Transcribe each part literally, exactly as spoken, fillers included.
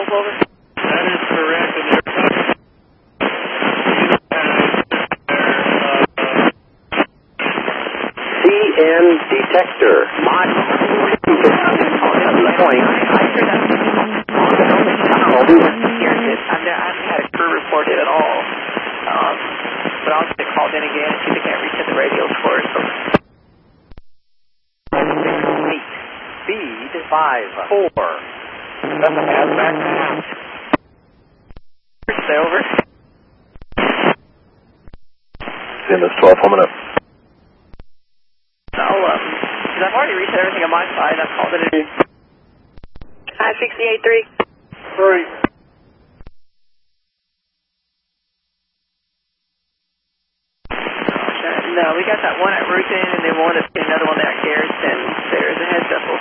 twelve, over. That is correct, and they're coming. C N detector. Mach two. Point. I haven't had a crew reported at all. Um, but I'll get called in again and see if they can't reset the radios for us. Eight. Speed five. Four. Nothing has back now. Stay over. Siemens twelve, coming up. I'll, um, because I've already reset everything on my side. I've called it in. I sixty-eight three. Three. No, we got that one at Rutan and then one at another one at Garrison. There's a heads up.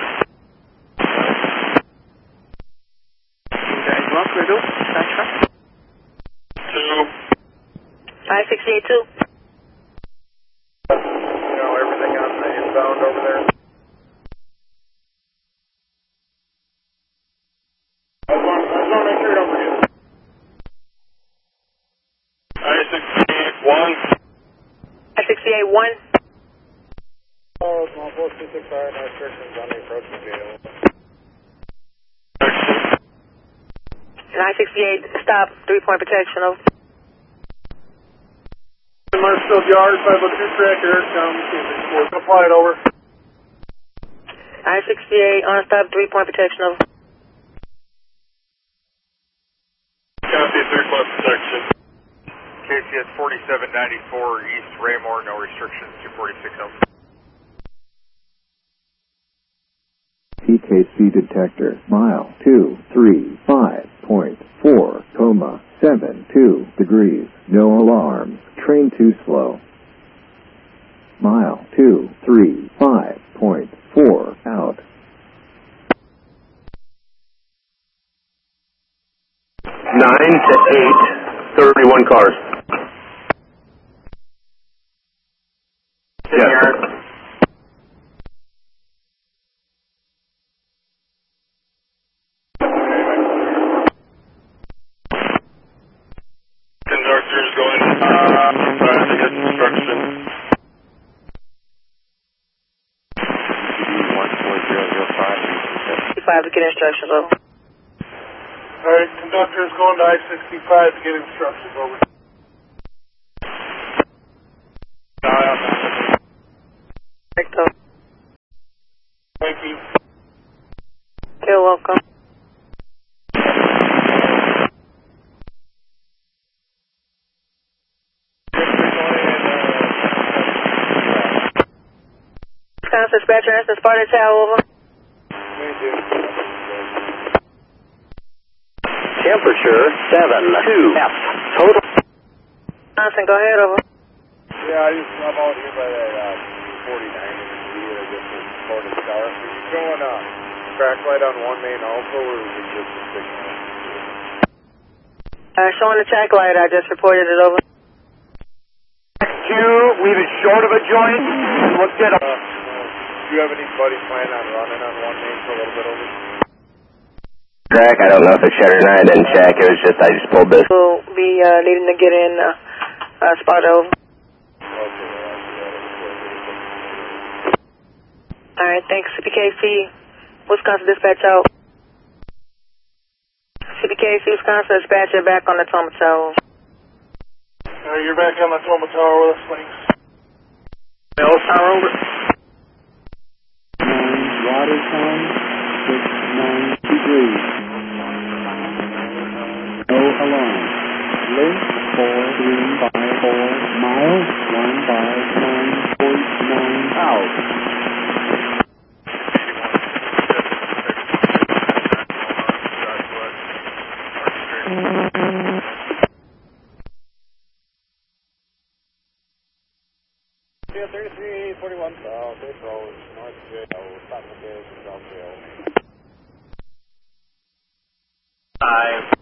Guys, welcome to the door. Nice try. Two. I sixty-eight two. You know, everything on the inbound over there. I just want to make sure you don't forget. I sixty-eight one. I sixty-eight one. Oh, small four two six R, no restrictions on the approach to jail. And I sixty-eight, stop, three-point protection, over. Marshfield Yard, five oh two track, here it comes. We're going to fly it over. I sixty-eight, on stop, three-point protection, over. Copy, three-point protection. K C S forty-seven ninety-four East Raymore, no restrictions, two forty-six over. P K C detector, mile two three five point four, coma, seven two degrees, no alarms, train too slow. Mile two three five point four, out. Nine to eight, thirty-one cars. Yes. Conductor's going, uh, trying to get instruction. one four zero zero five. Five to get instructions, over. Alright, conductor's going to I sixty-five to get instructions, over. Thank you. You're welcome. Wisconsin dispatcher, that's the Sparta Tower, over. Temperature seven two. F. Total. Wisconsin, go ahead, over. Yeah, I just, I'm out here by that uh, forty-nine in the street. I guess it's Florida Star. Are you showing a track light on one main also, or is it just a signal? Uh, showing the track light, I just reported it, over. Two, leave it short of a joint. Let's get up. Uh, do you have anybody planning on running on one main for a little bit over? Track, I don't know if it's shut or not. I didn't check. It was just, I just pulled this. We'll be uh, needing to get in uh, uh, Sparta, over. All right, thanks. C P K C, Wisconsin dispatch out. C P K C, Wisconsin dispatcher back on the Toma Tower. Uh, you're back on the Toma Tower with us, thanks. Bell Tower, over. Watertown, six nine degrees. No alarm. Link four three five four, miles one five nine point nine, out. Yeah, thirty-three forty-one South, April, North Jail, South Jail, South Jail. Five.